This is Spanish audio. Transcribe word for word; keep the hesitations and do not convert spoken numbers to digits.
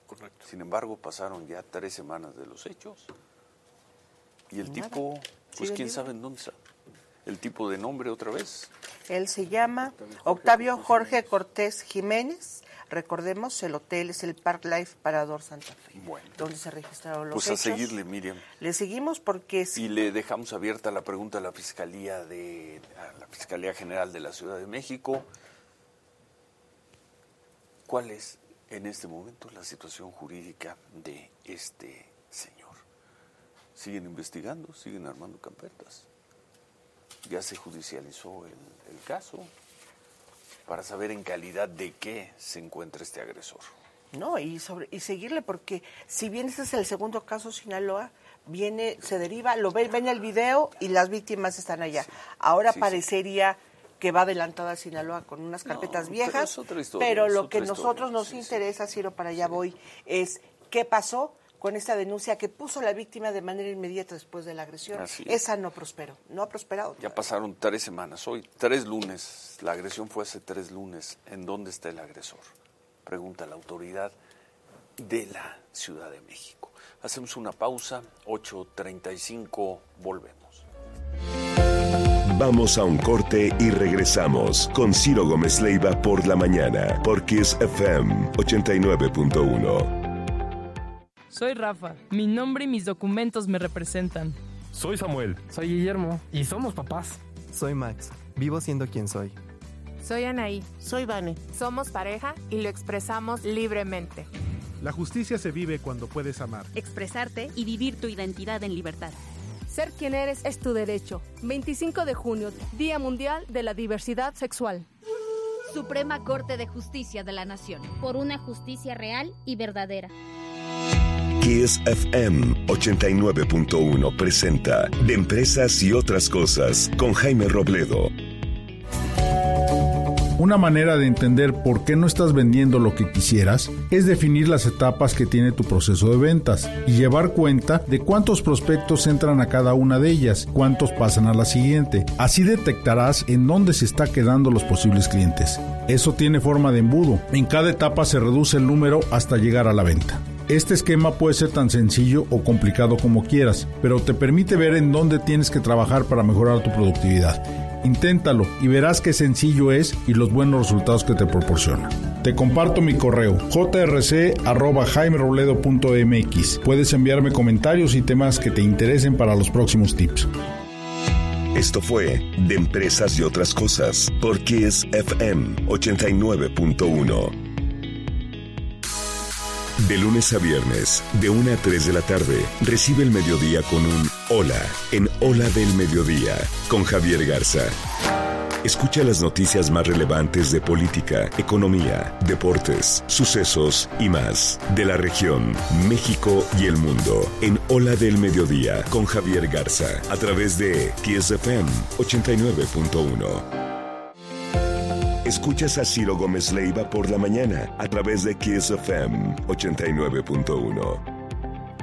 Correcto. Sin embargo, pasaron ya tres semanas de los hechos y el Nada. tipo, pues quién sabe en dónde está. El tipo de nombre otra vez. Él se llama Octavio Jorge Cortés Jiménez. Recordemos, el hotel es el Park Life Parador Santa Fe, bueno, donde se registraron los pues hechos. Pues a seguirle, Miriam. Le seguimos porque... Y le dejamos abierta la pregunta a la Fiscalía de a la Fiscalía General de la Ciudad de México. ¿Cuál es en este momento la situación jurídica de este señor? ¿Siguen investigando? ¿Siguen armando carpetas? ¿Ya se judicializó el, el caso? Para saber en calidad de qué se encuentra este agresor. No, y sobre y seguirle, porque si bien este es el segundo caso Sinaloa, viene, se deriva, lo ven, ven el video y las víctimas están allá. Sí. Ahora sí, parecería sí. que va adelantada Sinaloa con unas carpetas no, viejas, pero, otra historia, pero lo que nosotros historia, nos sí, interesa, Ciro, para allá sí. voy, es qué pasó con esta denuncia que puso la víctima de manera inmediata después de la agresión. Esa no prosperó, no ha prosperado. Ya todavía. Pasaron tres semanas, hoy, tres lunes, la agresión fue hace tres lunes. ¿En dónde está el agresor? Pregunta la autoridad de la Ciudad de México. Hacemos una pausa, ocho treinta y cinco, volvemos. Vamos a un corte y regresamos con Ciro Gómez Leiva por la mañana, por Kiss F M ochenta y nueve punto uno. Soy Rafa, mi nombre y mis documentos me representan. Soy Samuel. Soy Guillermo. Y somos papás. Soy Max, vivo siendo quien soy. Soy Anaí. Soy Vane. Somos pareja y lo expresamos libremente. La justicia se vive cuando puedes amar, expresarte y vivir tu identidad en libertad. Ser quien eres es tu derecho. veinticinco de junio, Día Mundial de la Diversidad Sexual. Suprema Corte de Justicia de la Nación. Por una justicia real y verdadera. Kiss F M ochenta y nueve punto uno presenta De Empresas y Otras Cosas con Jaime Robledo. Una manera de entender por qué no estás vendiendo lo que quisieras es definir las etapas que tiene tu proceso de ventas y llevar cuenta de cuántos prospectos entran a cada una de ellas, cuántos pasan a la siguiente. Así detectarás en dónde se está quedando los posibles clientes. Eso tiene forma de embudo. En cada etapa se reduce el número hasta llegar a la venta. Este esquema puede ser tan sencillo o complicado como quieras, pero te permite ver en dónde tienes que trabajar para mejorar tu productividad. Inténtalo y verás qué sencillo es y los buenos resultados que te proporciona. Te comparto mi correo j r c arroba jaime robledo punto m x. Puedes enviarme comentarios y temas que te interesen para los próximos tips. Esto fue De Empresas y Otras Cosas por Kiss F M ochenta y nueve punto uno. De lunes a viernes, de una a tres de la tarde, recibe el mediodía con un Hola en Hola del Mediodía, con Javier Garza. Escucha las noticias más relevantes de política, economía, deportes, sucesos y más de la región, México y el mundo en Hola del Mediodía con Javier Garza a través de Kiss F M ochenta y nueve punto uno. Escuchas a Ciro Gómez Leiva por la mañana a través de Kiss F M ochenta y nueve punto uno.